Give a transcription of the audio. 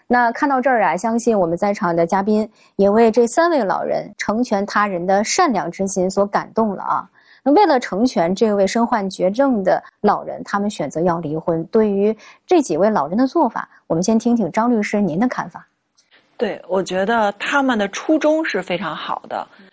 那看到这儿啊，相信我们在场的嘉宾也为这3位老人成全他人的善良之心所感动了啊。那为了成全这位身患绝症的老人，他们选择要离婚。对于这几位老人的做法，我们先听听张律师您的看法。 对，我觉得他们的初衷是非常好的。